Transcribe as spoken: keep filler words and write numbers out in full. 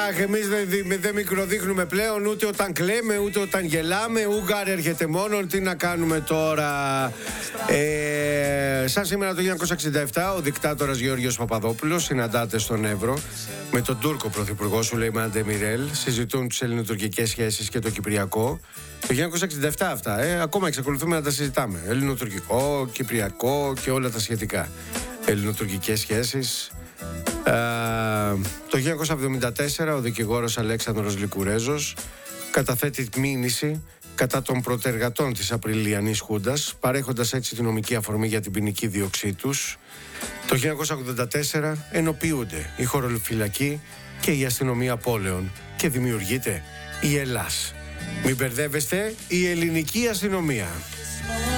Αχ, εμείς δεν δε μικροδείχνουμε πλέον ούτε όταν κλαίμε ούτε όταν γελάμε. Ούγκαρ έρχεται μόνο. Τι να κάνουμε τώρα. ε, Σαν σήμερα το χίλια εννιακόσια εξήντα επτά ο δικτάτορας Γεώργιος Παπαδόπουλος συναντάται στον Εύρο με τον Τούρκο πρωθυπουργό Σουλεϊμάν Ντεμιρέλ. Συζητούν τις ελληνοτουρκικές σχέσεις και το Κυπριακό. Το χίλια εννιακόσια εξήντα επτά αυτά, ε, ακόμα εξακολουθούμε να τα συζητάμε. Ελληνοτουρκικό, Κυπριακό και όλα τα σχετικά. Ελληνοτουρκικές σχέσεις. Ε, το χίλια εννιακόσια εβδομήντα τέσσερα ο δικηγόρος Αλέξανδρος Λικουρέζος καταθέτει μήνυση κατά των προτεργατών της Απριλιανής Χούντας, παρέχοντας έτσι τη νομική αφορμή για την ποινική δίωξή τους. Το χίλια εννιακόσια ογδόντα τέσσερα ενοποιούνται η χωροφυλακή και η αστυνομία πόλεων και δημιουργείται η Ελλάς. Μην μπερδεύεστε, η ελληνική αστυνομία.